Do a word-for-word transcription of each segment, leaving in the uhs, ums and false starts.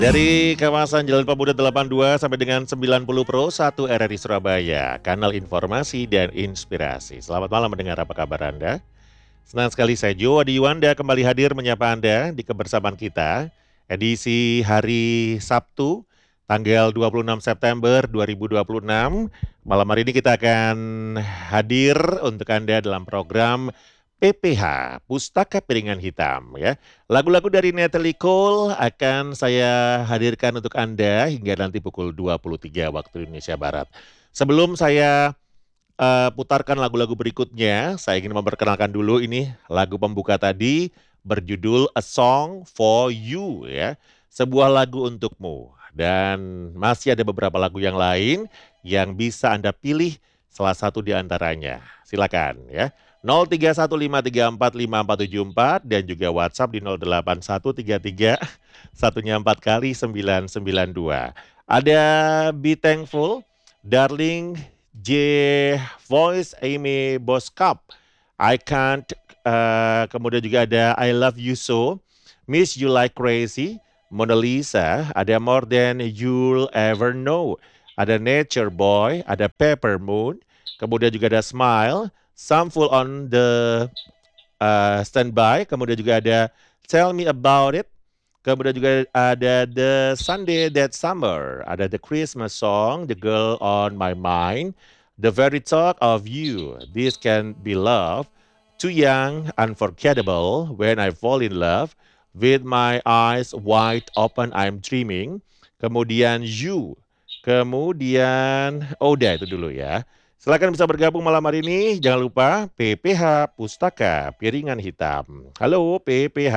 Dari kawasan Jalan Pemuda delapan puluh dua sampai dengan sembilan puluh Pro satu R R I Surabaya, kanal informasi dan inspirasi. Selamat malam mendengar, apa kabar Anda? Senang sekali saya Jo Adi Yuwanda kembali hadir menyapa Anda di kebersamaan kita, edisi hari Sabtu, tanggal dua puluh enam September dua ribu dua puluh enam. Malam hari ini kita akan hadir untuk Anda dalam program P P H, Pustaka Piringan Hitam ya. Lagu-lagu dari Natalie Cole akan saya hadirkan untuk Anda hingga nanti pukul dua puluh tiga waktu Indonesia Barat. Sebelum saya uh, putarkan lagu-lagu berikutnya, saya ingin memperkenalkan dulu ini lagu pembuka tadi berjudul A Song for You ya. Sebuah lagu untukmu. Dan masih ada beberapa lagu yang lain yang bisa Anda pilih salah satu di antaranya. Silakan ya. nol tiga satu lima tiga empat lima empat tujuh empat dan juga WhatsApp di nol delapan satu tiga tiga satunya empat kali sembilan sembilan dua. Ada Be Thankful, Darling, J Voice, Amy Boskap, I Can't, uh, kemudian juga ada I Love You So, Miss You Like Crazy, Mona Lisa, ada More Than You'll Ever Know, ada Nature Boy, ada Pepper Moon, kemudian juga ada Smile, Some Full on the uh, Standby, kemudian juga ada Tell Me About It, kemudian juga ada The Sunday That Summer, ada The Christmas Song, The Girl on My Mind, The Very Thought of You, This Can Be Love, Too Young, Unforgettable, When I Fall in Love, With My Eyes Wide Open I'm Dreaming, kemudian You, kemudian oh udah itu dulu ya. Silakan bisa bergabung malam hari ini. Jangan lupa P P H Pustaka Piringan Hitam. Halo P P H.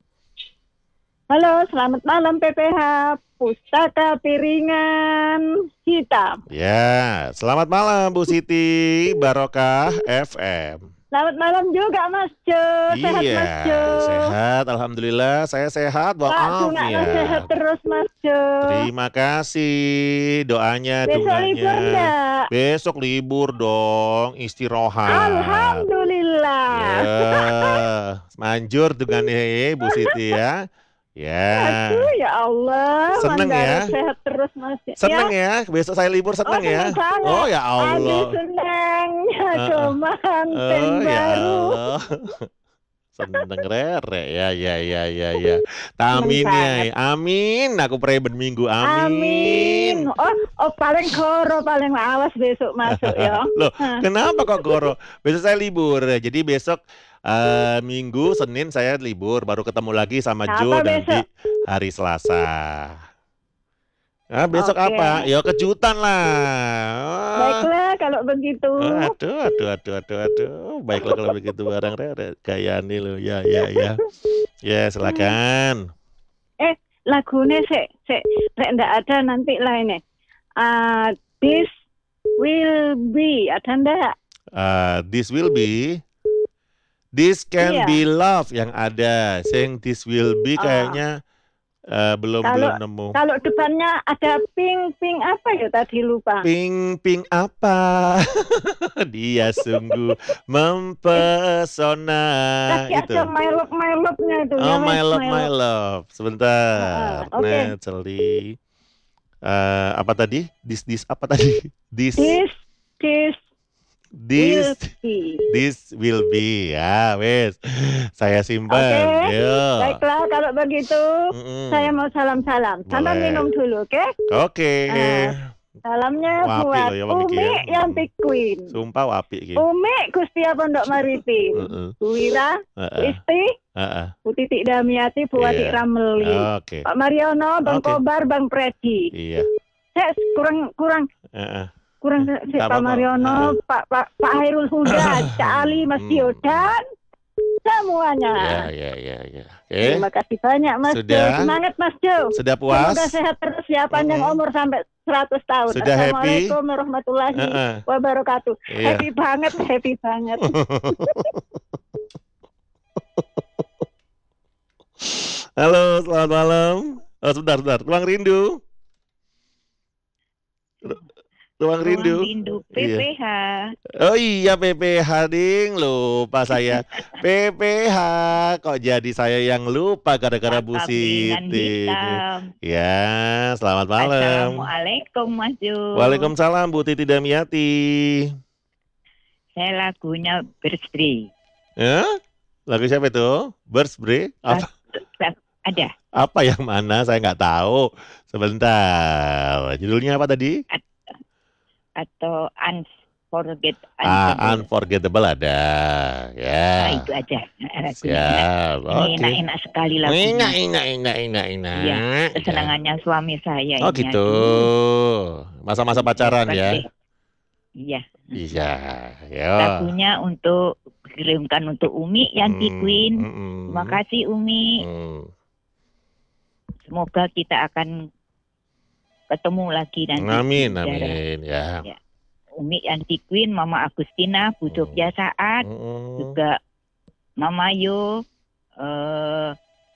Halo, selamat malam P P H Pustaka Piringan Hitam. Ya, selamat malam Bu Siti Barokah F M. Selamat malam juga Mas Jo. Sehat iya, Mas Jo. Sehat, alhamdulillah. Saya sehat walafiat. Ya. Sehat terus Mas Jo. Terima kasih doanya, Besok dunganya. libur enggak? Besok libur dong, istirahat. Alhamdulillah. Ya, manjur dengannya Bu Siti ya. Ya. Aduh, ya Allah. Seneng ya? Sehat terus Mas. Seneng ya? ya? Besok saya libur seneng oh, ya? Banget. Oh ya Allah. Aduh senangnya uh, kemanten oh, baru. Ya Allah. Seneng rere ya ya ya ya ya. Amin ya. Amin. Aku pray ben minggu. Amin. Amin. Oh, oh paling goro paling awas besok masuk ya. Loh, kenapa kok goro? Besok saya libur. Jadi besok Uh, Minggu, Senin saya libur, baru ketemu lagi sama apa Jo nanti besok? hari Selasa. Nah, besok okay. Apa? Ya kejutan lah. Baiklah kalau begitu. Aduh, aduh, aduh, aduh, aduh. Baiklah kalau begitu barang rere. Kayak ini loh, ya, ya, ya. Ya, silakan. Eh, lagunya sih, sih, enggak ada nanti lah ini. Uh, this will be, ada enggak? Uh, this will be. This can iya. Be love yang ada. Saying this will be kayaknya uh, belum kalau, belum nemu. Kalau depannya ada pink pink apa ya tadi lupa. Pink pink apa? Dia sungguh mempesona. Tadi itu. ada my love my love-nya itu. Oh ya, my love my love. love. Sebentar. Uh, okay. Natalie. Uh, apa tadi? This this apa tadi? This. This this. This will this will be ya wes saya simpan. Oke. Okay. Baiklah kalau begitu mm-mm. saya mau salam-salam. Sampai minum dulu, oke? Okay? Oke. Okay. Uh, salamnya wapi buat ya, Umi ya. Yang Queen. Sumpah wapi gitu. Umi Gustia Pondok Maritim. Uh-uh. Bu Wira, uh-uh. Isti, uh-uh. Bu Titik Damiati, Bu Wadik yeah. Rameli. Okay. Pak Mariono, Bang okay. Kobar, Bang Predi. Iya. Saya kurang kurang. Uh-uh. kurang si Pak Mariono, Pak Pak Pak Hairul Huda, Cak Ali, Mas Dio dan semuanya. Ya ya ya ya. Okay. Terima kasih banyak Mas Sudah, Jo. Semangat Mas Jo. Sudah puas? Semoga sehat terus ya, panjang mm-hmm. umur sampai seratus tahun. Sudah Assalamualaikum happy? warahmatullahi uh-uh. wabarakatuh. Yeah. Happy banget, happy banget. Halo, selamat malam. Oh, sebentar, sebentar. Ruang rindu. Ruang Rindu. Ruang Rindu P P H. Iya. Oh iya P P H ding, lupa saya. P P H, kok jadi saya yang lupa gara-gara Bu Siti. Ya, selamat malam. Assalamualaikum Mas Jo. Waalaikumsalam Bu Titi Damiati. Saya lagunya Bersri. Ya? Lagu siapa itu? Bersri? Apa? Ada. Apa yang mana? Saya nggak tahu. Sebentar. Judulnya apa tadi? Atau Unforgettable. Ah, Unforgettable ada. Ya. Nah, itu aja. Siap. Oke. Enak-enak sekali lagunya. Enak, enak, enak, enak, enak. Iya, kesenangannya ya. Suami saya. Oh gitu. Masa-masa pacaran ya? Iya. Iya. Ya. Lagunya untuk kirimkan untuk Umi Yanti Hmm, Queen. hmm, hmm. Terima kasih Umi. Hmm. Semoga kita akan ketemu lagi nanti. Amin, di udara. amin. Ya. Ya. Umi Yanti Queen, Mama Agustina, Bu Jogja Saat, Hmm. juga Mama Yo, eh,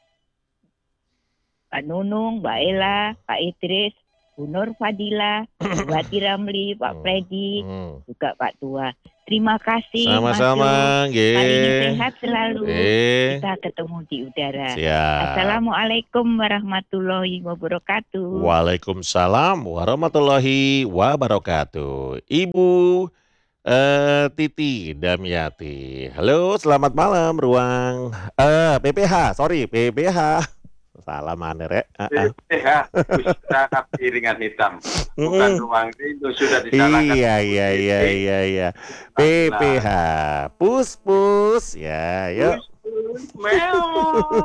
Pak Nunung, Mbak Ella, Pak Idris, Bu Nur Fadila, Bu Hati Ramli, Pak Freddy, Hmm. juga Pak Tua. Terima kasih Sama-sama, Mas Jo. Hari ini nggih. sehat selalu. Eh. Kita ketemu di udara. Siap. Assalamualaikum warahmatullahi wabarakatuh. Waalaikumsalam warahmatullahi wabarakatuh. Ibu eh, Titi Damiati. Halo, selamat malam ruang eh P P H, sorry P P H. Salah mana rek? P P H Pustaka Piringan Hitam. Bukan Ruang Rindu, sudah disalahkan. Iya iya iya iya iya. P P H. Pus pus ya, yuk. Meow.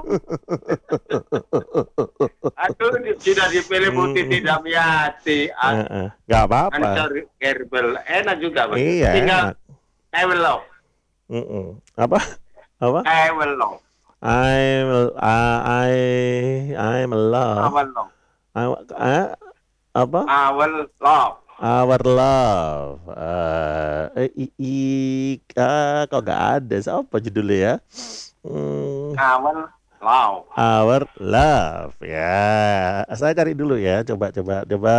Aduh, sudah dipilih Bu Titi Damiati. Heeh. Gak apa-apa. Ansar Gerbel enak juga, Bang. Iya. Tinggal Enak. I will love. Mm-mm. Apa? Apa? I will love. I'm I I'm I love. will love. I, eh, apa? I will love. Our love. Eh, i, i, ah, kok gak ada? Siapa judulnya ya? Hmm, I will love. Our love. Ya, saya cari dulu ya. Coba, coba, coba.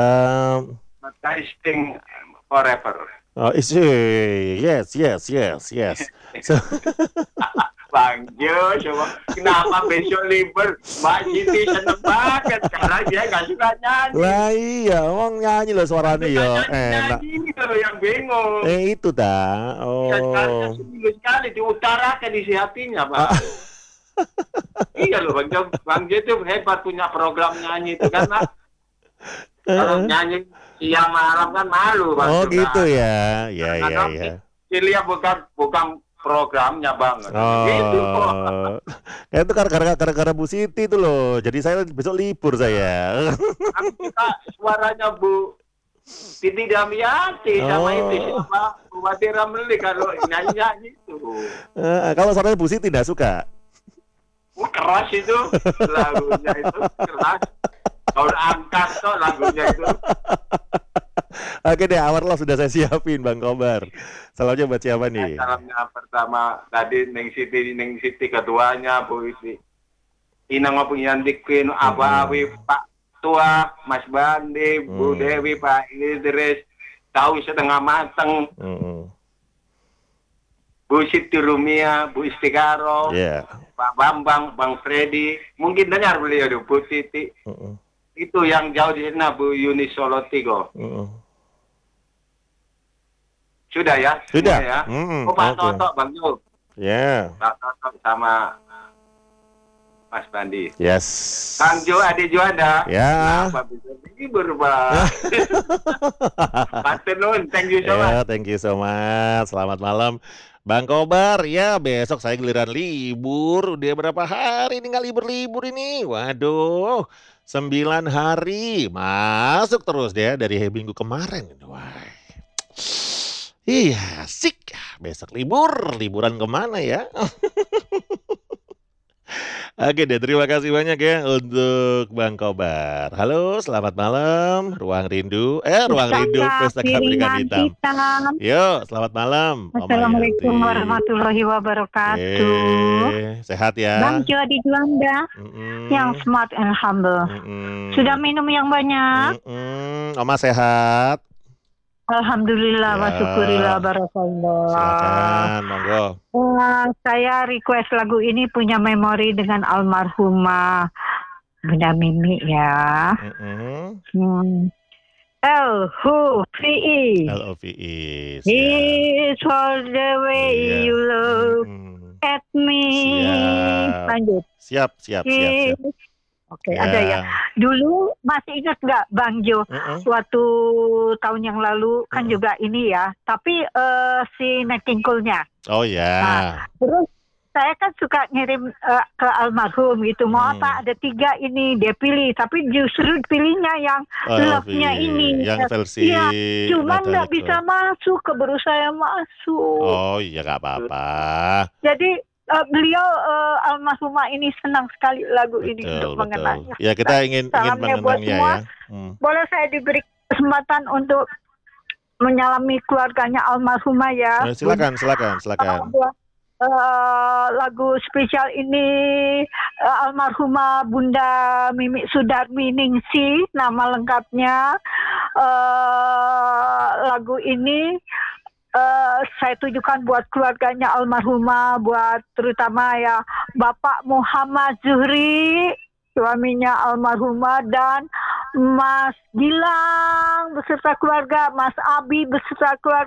Tasting forever. Oh, isi. Yes, yes, yes, yes. So, Bang Jo, coba kenapa besok libur? Mbak Siti seneng banget karena dia nggak suka nyanyi. lah iya, ngomong nyanyi loh suaranya ya. Enak. Nyanyi itu loh yang bingung. Eh itu dah. Ya, karena Oh. seminggu sekali diutarakan isi hatinya, Pak. Iya loh, Bang Jo. Bang Jo itu hebat punya program nyanyi itu karena kalau nyanyi siang malam kan malu, Bang. Oh Jo, gitu kan. ya. Ya ya Kadang ya. Cilia bukan bukan programnya banget. Gitu kok. Oh, kayak itu gara-gara gara-gara Bu Siti itu loh. Jadi saya besok libur saya. Kan kita suaranya Bu Titi Damiati sama Oh. itu siapa Bu Hati Ramli kalau nyanyi-nyanyi itu. Eh, kalau suaranya Bu Siti tidak suka. Wah, keras itu lagunya itu keras. Kalau angkat tuh lagunya itu. Oke deh, Our Love sudah saya siapin Bang Kobar. Salamnya buat siapa nih? Salamnya pertama tadi Neng Siti, Neng Siti keduanya Bu Isi. Inang ngopung Yanti Queen, Abah Awi, Pak Tua, Mas Bandi, Bu Hmm. Dewi, Pak Idris, tahu setengah mateng, Mm-mm. Bu Siti Rumia, Bu Istikaro, Iya. Pak Bambang, Bang Freddy, mungkin dengar beliau tuh, Bu Titi. Mm-mm. Itu yang jauh di sana Bu Yuni Solotigo. Mm-mm. Sudah ya? Sudah. Semua ya. Mm-mm. Oh Pak Oke. Toto, Bang Jo. Ya. Pak Toto sama Mas Bandi. Yes. Kang Jo, Ade Juanda. Ya. Kenapa bisa libur, Pak? Patenun, thank you so much. Ya, thank you so much. Selamat malam. Bang Kobar, ya besok saya giliran libur. Udah berapa hari ini nggak libur-libur ini? Waduh, sembilan hari. Masuk terus deh dari minggu kemarin. Wah. Iya, asik. Besok libur. Liburan kemana ya? Oke deh, terima kasih banyak ya untuk Bang Kobar. Halo, selamat malam. Ruang Rindu. Eh, Ruang Rindu Pustaka Piringan Hitam. Yuk, selamat malam. Mama Assalamualaikum Yanti. warahmatullahi wabarakatuh. Eh, sehat ya. Bang Jo di Juanda Mm-mm. yang smart and humble. Mm-mm. Sudah minum yang banyak? Mm-mm. Oma sehat. Alhamdulillah, Ya. wa syukurillah, barakallah. Silakan, monggo. Uh, saya request lagu ini punya memori dengan almarhumah Bunda Mimi ya. Mm-mm. Hmm. L H V I. L O V I. Siap. It's for the way Iya. you look Mm-mm. at me. Siap. Lanjut. Siap, siap, siap, siap. Oke, Ya. ada ya. Dulu masih ingat nggak Bang Jo, Mm-mm. waktu tahun yang lalu kan Mm-mm. juga ini ya, tapi eh, si Nat King Cole-nya. Oh ya. Nah, terus saya kan suka ngirim eh, ke almarhum gitu, mau Hmm. apa, ada tiga ini dia pilih, tapi justru pilihnya yang Oh, love-nya Ovi. ini. Yang versi Iya, cuman Natalie nggak bisa Cole. masuk, keburu saya masuk. Oh iya, nggak apa-apa. Jadi uh, beliau uh, almarhumah ini senang sekali lagu ini Betul, untuk betul. mengenangnya. Ya kita ingin ingin Salamnya buat mengenangnya semua. ya. Hmm. Boleh saya diberi kesempatan untuk menyalami keluarganya almarhumah ya. Nah, silakan, silakan, silakan. Uh, uh, lagu spesial ini uh, almarhumah Bunda Mimi Sudarmi Ningsih, nama lengkapnya. Uh, lagu ini Uh, saya tujukan buat keluarganya almarhumah, buat terutama ya Bapak Muhammad Zuhri, suaminya almarhumah, dan Mas Gilang beserta keluarga, Mas Abi beserta keluarga.